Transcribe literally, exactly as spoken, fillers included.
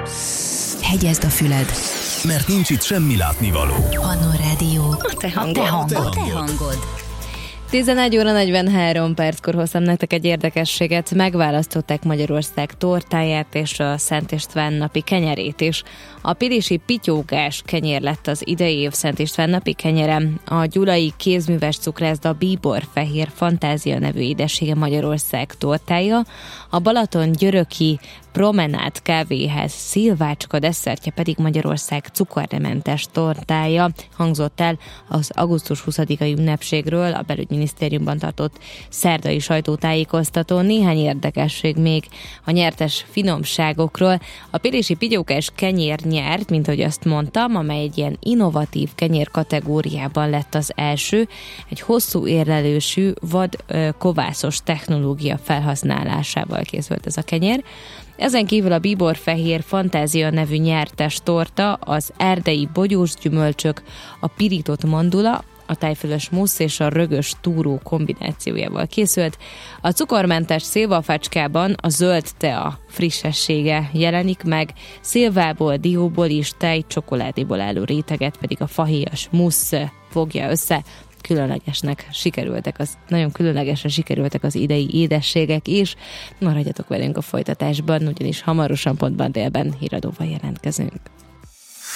Hegyezd a füled, mert nincs itt semmi látnivaló. Annó Rádió. A te hangod. A te hangod. A te hangod. tizenegy óra negyvenhárom perckor hoztam nektek egy érdekességet. Megválasztották Magyarország tortáját és a Szent István napi kenyerét is. A pilisi pityógás kenyér lett az idei év Szent István napi kenyere. A gyulai kézműves cukrászda Bíbor Fehér Fantázia nevű édessége Magyarország tortája. A Balaton györöki Promenád kávéház szilvácska desszertje pedig Magyarország cukornementes tortája. Hangzott el az augusztus huszadikai ünnepségről a belügyminisztériumban tartott szerdai sajtótájékoztató. Néhány érdekesség még a nyertes finomságokról. A pilisi pityókás kenyér nyert, mint ahogy azt mondtam, amely egy ilyen innovatív kenyér kategóriában lett az első. Egy hosszú érlelősű vad ö, kovászos technológia felhasználásával készült ez a kenyér. Ezen kívül a Bíbor Fehér Fantázia nevű nyertes torta, az erdei bogyós gyümölcsök, a pirított mandula, a tájfölös mussz és a rögös túró kombinációjával készült. A cukormentes szilvafácskában a zöld tea frissessége jelenik meg, szilvából, dióból és tejcsokoládéból álló réteget pedig a fahéjas mussz fogja össze. Különlegesnek sikerültek, az, nagyon különlegesen sikerültek az idei édességek is. Maradjatok velünk a folytatásban, ugyanis hamarosan pontban délben híradóval jelentkezünk.